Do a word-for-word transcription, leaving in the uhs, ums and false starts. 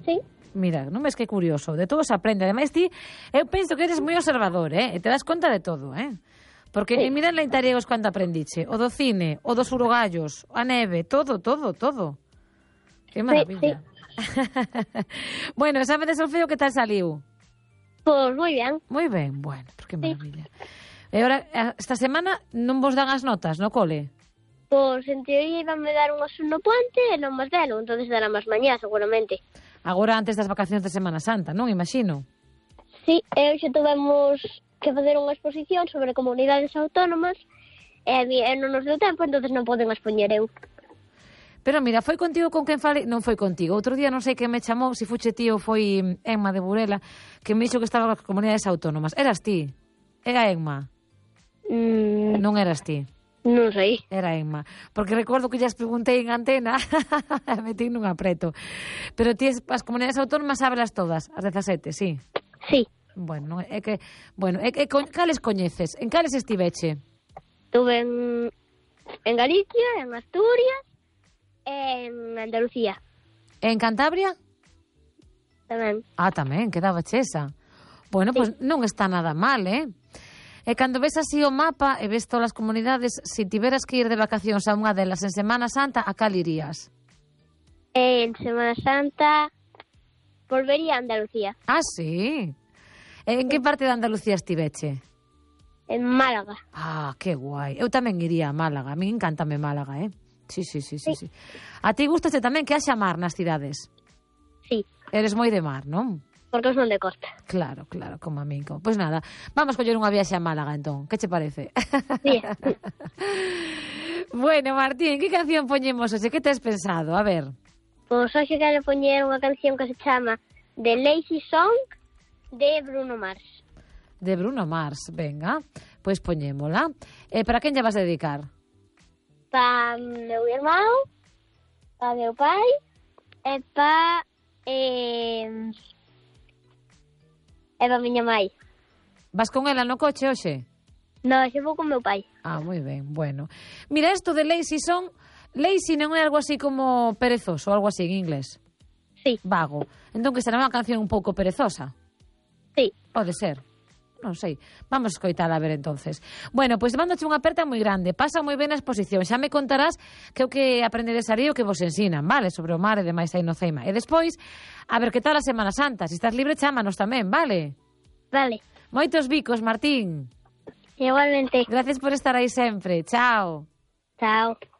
Sí. Mira, non ves que curioso, de todo se aprende. Ademais ti, eu penso que eres moi observador, eh? E te das conta de todo, eh? Porque sí. Mira en Leitariegos cando aprendiche, o do cine, o dos urogallos, a neve, todo, todo, todo. Que maravilla. Sí, sí. Bueno, exame de solfeo que tal saliu? Pois moi ben. Moi ben, bueno, pues que maravilla. Sí. E agora, esta semana non vos dan as notas no cole? Pois en teoría iban me dar unhas no puente e non máis delo, entonces dará máis mañá, seguramente. Agora antes das vacacións de Semana Santa, non? Imagino. Sí, e hoxe tivemos que facer unha exposición sobre comunidades autónomas e, e non nos deu tempo, entonces non poden expoñer eu. Pero mira, foi contigo con quen falei? Non foi contigo. Outro día non sei quen me chamou, se fuche ti ou foi Emma de Burela, que me dixo que estaba as comunidades autónomas. Eras ti? Era Emma? Mm. Non eras ti? Non sei. Era Emma. Porque recordo que llas preguntei en antena e metí nun apreto. Pero ti as comunidades autónomas sábelas todas, as dezasete, sí? Sí. Bueno, é que... Bueno, é que cales coñeces? En cales estiveche? Estuve en, en Galicia, en Asturias, en Andalucía. En Cantabria? Tamén. Ah, tamén, quedaba chesa. Bueno, sí. Pois pues non está nada mal, eh? E cando ves así o mapa e ves todas as comunidades, se tiveras que ir de vacacións a unha delas en Semana Santa, a cal irías? En Semana Santa volvería a Andalucía. Ah, sí? En que parte de Andalucía estiveche? En Málaga. Ah, que guai. Eu tamén iría a Málaga. A mí encántame Málaga, eh? Sí, sí, sí, sí, sí. A ti gustaste tamén que haxa mar nas cidades? Sí. Eres moi de mar, non? Porque son de costa. Claro, claro, como a mí. Pois pues nada, vamos coller unha viaxe a Málaga, entón. Que che parece? Sí. Bueno, Martín, que canción poñemos hoxe? Que tes pensado? A ver. Pois hoxe quero poñer unha canción que se chama The Lazy Song de Bruno Mars. De Bruno Mars, venga. Pois poñémola. E para quen lle vas a dedicar? Para meu irmão, para meu pai e para... Eh... e para miña mãe. Vas con ela no coche hoxe? No, xe vou con meu pai. Ah, moi ben, bueno. Mira, isto de lazy song, lazy non é algo así como perezoso, algo así en inglés? Sí. Vago. Entón que será unha canción un pouco perezosa? Sí. Pode ser. Non sei. Vamos a escoitala a ver entonces. Bueno, pois pues, mándoche unha aperta moi grande. Pasa moi ben a exposición. Xa me contarás que o que aprendedes aí o que vos ensinan, vale? Sobre o mar e demais aí no Ceima. E despois, a ver que tal a Semana Santa. Se estás libre, chámanos tamén, vale? Vale. Moitos bicos, Martín. Igualmente. Gracias por estar aí sempre. Chao. Chao.